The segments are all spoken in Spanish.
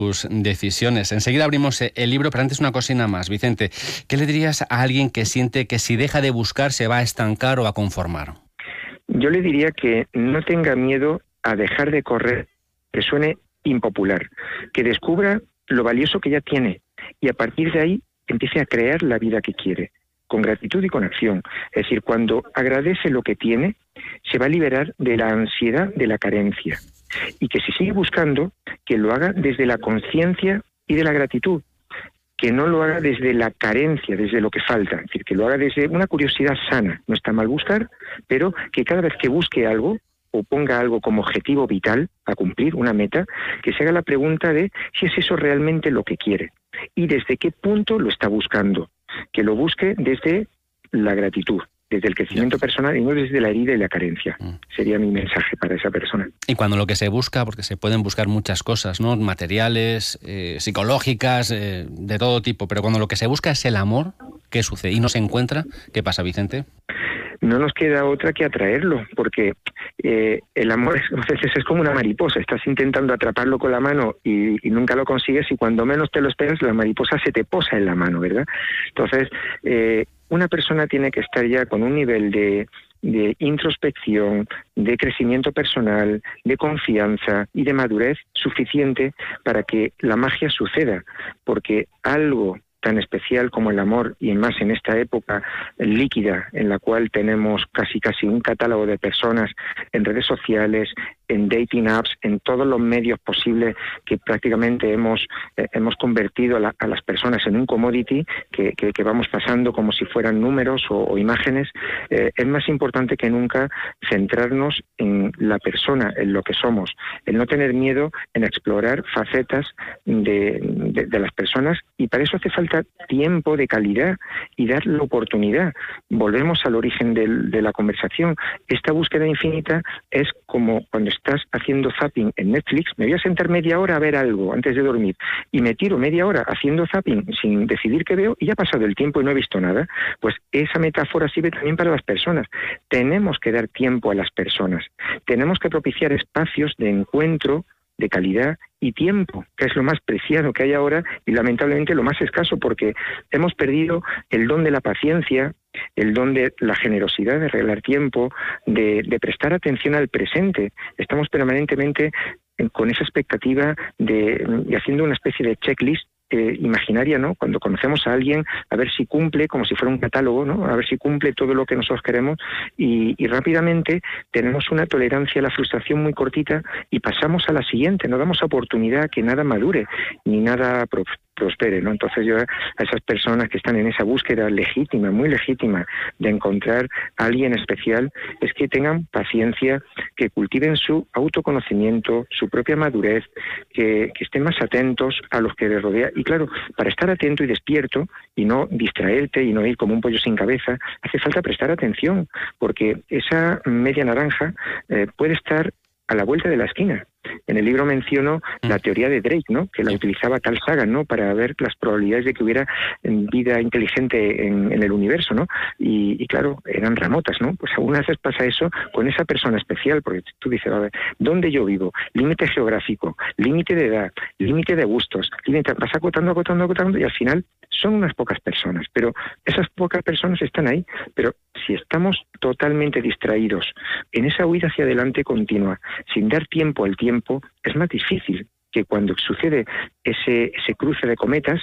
tus decisiones. Enseguida abrimos el libro, pero antes una cosina más. Vicente, ¿qué le dirías a alguien que siente que si deja de buscar se va a estancar o a conformar? Yo le diría que no tenga miedo a dejar de correr, que suene impopular, que descubra lo valioso que ya tiene y a partir de ahí empiece a crear la vida que quiere, con gratitud y con acción. Es decir, cuando agradece lo que tiene, se va a liberar de la ansiedad de la carencia. Y que si sigue buscando, que lo haga desde la conciencia y de la gratitud, que no lo haga desde la carencia, desde lo que falta, es decir, que lo haga desde una curiosidad sana. No está mal buscar, pero que cada vez que busque algo, o ponga algo como objetivo vital a cumplir, una meta, que se haga la pregunta de si es eso realmente lo que quiere y desde qué punto lo está buscando, que lo busque desde la gratitud, desde el crecimiento personal y no desde la herida y la carencia. Sería mi mensaje para esa persona. Y cuando lo que se busca, porque se pueden buscar muchas cosas, ¿no? Materiales, psicológicas, de todo tipo, pero cuando lo que se busca es el amor, ¿qué sucede? Y no se encuentra, ¿qué pasa, Vicente? No nos queda otra que atraerlo, porque el amor a veces es como una mariposa, estás intentando atraparlo con la mano y nunca lo consigues y cuando menos te lo esperas la mariposa se te posa en la mano, ¿verdad? Entonces, una persona tiene que estar ya con un nivel de introspección, de crecimiento personal, de confianza y de madurez suficiente para que la magia suceda, porque algo tan especial como el amor, y más en esta época líquida en la cual tenemos casi un catálogo de personas en redes sociales, en dating apps, en todos los medios posibles que prácticamente hemos convertido a las personas en un commodity que vamos pasando como si fueran números o imágenes, es más importante que nunca centrarnos en la persona, en lo que somos, el no tener miedo en explorar facetas de las personas y para eso hace falta tiempo de calidad y dar la oportunidad. Volvemos al origen de la conversación. Esta búsqueda infinita es como cuando estás haciendo zapping en Netflix, me voy a sentar media hora a ver algo antes de dormir y me tiro media hora haciendo zapping sin decidir qué veo y ya ha pasado el tiempo y no he visto nada. Pues esa metáfora sirve también para las personas. Tenemos que dar tiempo a las personas. Tenemos que propiciar espacios de encuentro, de calidad y tiempo, que es lo más preciado que hay ahora y lamentablemente lo más escaso, porque hemos perdido el don de la paciencia, el don de la generosidad, de regalar tiempo, de prestar atención al presente. Estamos permanentemente con esa expectativa y haciendo una especie de checklist imaginaria, ¿no? Cuando conocemos a alguien, a ver si cumple, como si fuera un catálogo, ¿no? A ver si cumple todo lo que nosotros queremos y rápidamente tenemos una tolerancia a la frustración muy cortita y pasamos a la siguiente, no damos oportunidad a que nada madure ni nada prospere, ¿no? Entonces yo a esas personas que están en esa búsqueda legítima, muy legítima, de encontrar a alguien especial, es que tengan paciencia, que cultiven su autoconocimiento, su propia madurez, que estén más atentos a los que les rodea. Y claro, para estar atento y despierto y no distraerte y no ir como un pollo sin cabeza, hace falta prestar atención, porque esa media naranja puede estar a la vuelta de la esquina. En el libro menciono la teoría de Drake, ¿no? Que la utilizaba Carl Sagan, ¿no? Para ver las probabilidades de que hubiera vida inteligente en el universo, ¿no? Y claro, eran remotas, ¿no? Pues algunas veces pasa eso con esa persona especial, porque tú dices, a ver, ¿dónde yo vivo? Límite geográfico, límite de edad, límite de gustos, vas acotando y al final son unas pocas personas, pero esas pocas personas están ahí, pero si estamos totalmente distraídos en esa huida hacia adelante continua, sin dar tiempo al tiempo, es más difícil que cuando sucede ese cruce de cometas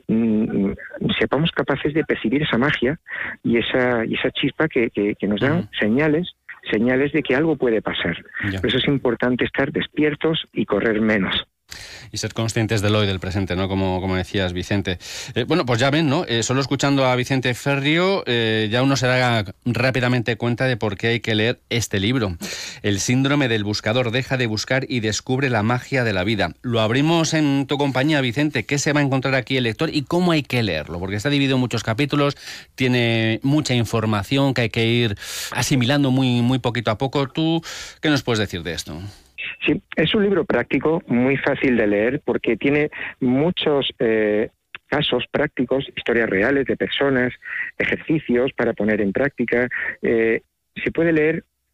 sepamos capaces de percibir esa magia y esa chispa que nos dan señales de que algo puede pasar. Por eso es importante estar despiertos y correr menos. Y ser conscientes del hoy, del presente, ¿no? Como decías, Vicente. Bueno, pues ya ven, ¿no? Solo escuchando a Vicente Ferrio ya uno se da rápidamente cuenta de por qué hay que leer este libro. El síndrome del buscador. Deja de buscar y descubre la magia de la vida. Lo abrimos en tu compañía, Vicente. ¿Qué se va a encontrar aquí el lector y cómo hay que leerlo? Porque está dividido en muchos capítulos, tiene mucha información que hay que ir asimilando muy poquito a poco. ¿Tú qué nos puedes decir de esto? Sí, es un libro práctico, muy fácil de leer, porque tiene muchos casos prácticos, historias reales de personas, ejercicios para poner en práctica. Se puede leer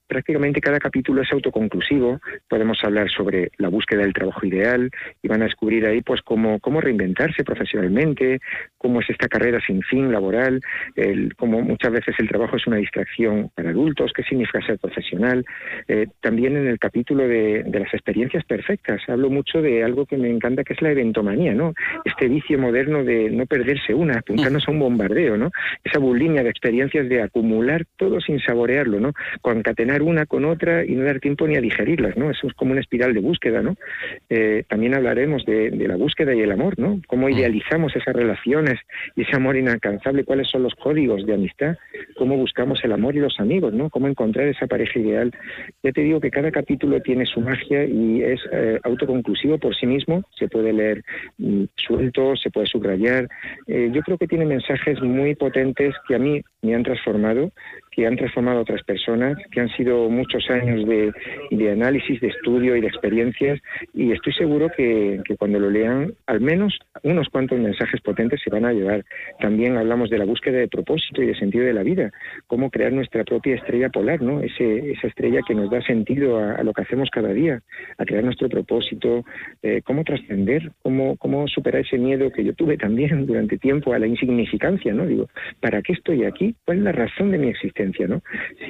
prácticamente cada capítulo es autoconclusivo. Podemos hablar sobre la búsqueda del trabajo ideal y van a descubrir ahí pues cómo reinventarse profesionalmente, cómo es esta carrera sin fin laboral, cómo muchas veces el trabajo es una distracción para adultos, qué significa ser profesional. También en el capítulo de las experiencias perfectas hablo mucho de algo que me encanta, que es la eventomanía, ¿no? Este vicio moderno de no perderse una, apuntarnos a un bombardeo, ¿no? Esa bulimia de experiencias de acumular todo sin saborearlo, ¿no? Concatenar una con otra y no dar tiempo ni a digerirlas, ¿no? Eso es como una espiral de búsqueda, ¿no? También hablaremos de la búsqueda y el amor, ¿no? Cómo idealizamos esas relaciones y ese amor inalcanzable, cuáles son los códigos de amistad, cómo buscamos el amor y los amigos, ¿no? Cómo encontrar esa pareja ideal. Ya te digo que cada capítulo tiene su magia y es autoconclusivo por sí mismo, se puede leer suelto, se puede subrayar. Yo creo que tiene mensajes muy potentes que a mí me han transformado, que han transformado a otras personas, que han sido muchos años de análisis, de estudio y de experiencias, y estoy seguro que cuando lo lean, al menos unos cuantos mensajes potentes se van a llevar. También hablamos de la búsqueda de propósito y de sentido de la vida, cómo crear nuestra propia estrella polar, ¿no? Esa estrella que nos da sentido a lo que hacemos cada día, a crear nuestro propósito, cómo trascender, cómo superar ese miedo que yo tuve también durante tiempo a la insignificancia, ¿no? Digo, ¿para qué estoy aquí? ¿Cuál es la razón de mi existencia, ¿no?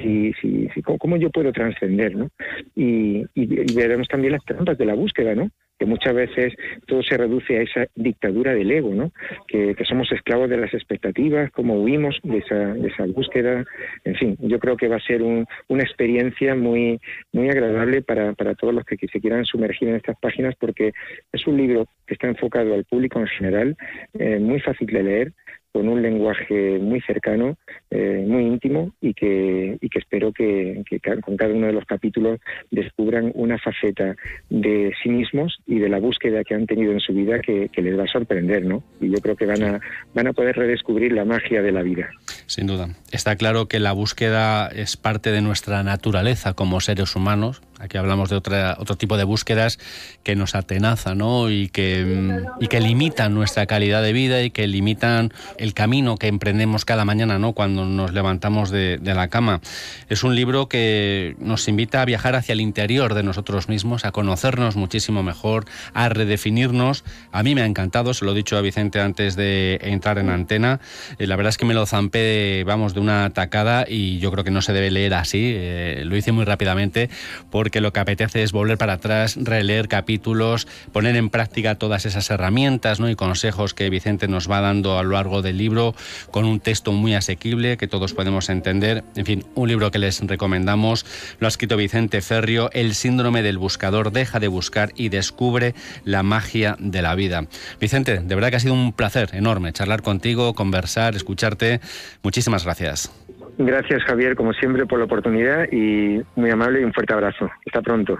¿Cómo yo puedo trascender, ¿no? Y veremos también las trampas de la búsqueda, ¿no? Que muchas veces todo se reduce a esa dictadura del ego, ¿no? Que somos esclavos de las expectativas, cómo huimos de esa búsqueda. En fin, yo creo que va a ser una experiencia muy, muy agradable para todos los que se quieran sumergir en estas páginas, porque es un libro que está enfocado al público en general, muy fácil de leer, con un lenguaje muy cercano, muy íntimo, y que espero que con cada uno de los capítulos descubran una faceta de sí mismos y de la búsqueda que han tenido en su vida que les va a sorprender, ¿no? Y yo creo que van a poder redescubrir la magia de la vida. Sin duda. Está claro que la búsqueda es parte de nuestra naturaleza como seres humanos. Aquí hablamos de otro tipo de búsquedas que nos atenazan, ¿no? Y que limitan nuestra calidad de vida y que limitan el camino que emprendemos cada mañana, ¿no? Cuando nos levantamos de la cama. Es un libro que nos invita a viajar hacia el interior de nosotros mismos, a conocernos muchísimo mejor, a redefinirnos. A mí me ha encantado, se lo he dicho a Vicente antes de entrar en antena. La verdad es que me lo zampé de una tacada, y yo creo que no se debe leer así. Lo hice muy rápidamente porque lo que apetece es volver para atrás, releer capítulos, poner en práctica todas esas herramientas, ¿no? Y consejos que Vicente nos va dando a lo largo del libro, con un texto muy asequible que todos podemos entender. En fin, un libro que les recomendamos. Lo ha escrito Vicente Ferrio, El síndrome del buscador. Deja de buscar y descubre la magia de la vida. Vicente, de verdad que ha sido un placer enorme charlar contigo, conversar, escucharte. Muchísimas gracias. Gracias, Javier, como siempre, por la oportunidad, y muy amable, y un fuerte abrazo. Hasta pronto.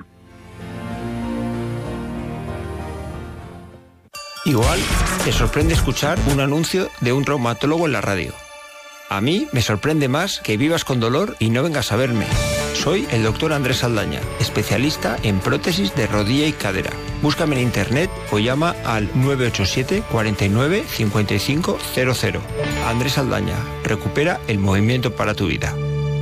Igual te sorprende escuchar un anuncio de un traumatólogo en la radio. A mí me sorprende más que vivas con dolor y no vengas a verme. Soy el doctor Andrés Saldaña, especialista en prótesis de rodilla y cadera. Búscame en internet o llama al 987 49 55 00. Andrés Saldaña, recupera el movimiento para tu vida.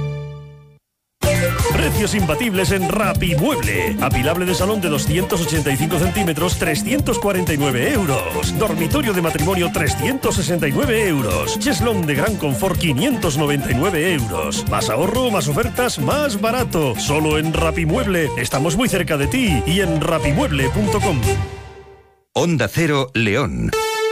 Precios imbatibles en Rapimueble. Apilable de salón de 285 centímetros, 349 euros. Dormitorio de matrimonio, 369 euros. Cheslón de gran confort, 599 euros. Más ahorro, más ofertas, más barato. Solo en Rapimueble. Estamos muy cerca de ti y en rapimueble.com. Onda Cero, León.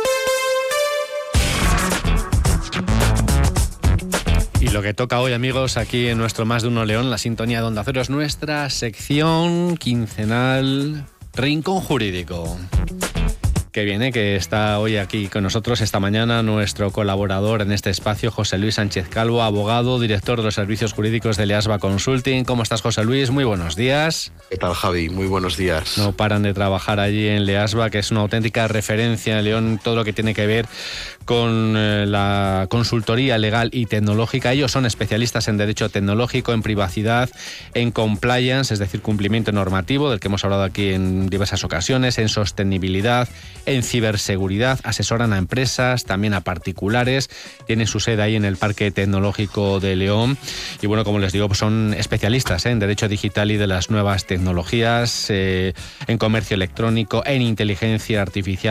Y lo que toca hoy, amigos, aquí en nuestro Más de Uno León, la sintonía de Onda Cero, es nuestra sección quincenal Rincón Jurídico. Que viene, que está hoy aquí con nosotros esta mañana nuestro colaborador en este espacio, José Luis Sánchez Calvo, abogado, director de los servicios jurídicos de Leasba Consulting. ¿Cómo estás, José Luis? Muy buenos días. ¿Qué tal, Javi? Muy buenos días. No paran de trabajar allí en Leasba, que es una auténtica referencia en León, todo lo que tiene que ver con la consultoría legal y tecnológica. Ellos son especialistas en derecho tecnológico, en privacidad, en compliance, es decir, cumplimiento normativo, del que hemos hablado aquí en diversas ocasiones, en sostenibilidad, en ciberseguridad, asesoran a empresas, también a particulares, tienen su sede ahí en el Parque Tecnológico de León y bueno, como les digo, pues son especialistas en derecho digital y de las nuevas tecnologías, en comercio electrónico, en inteligencia artificial.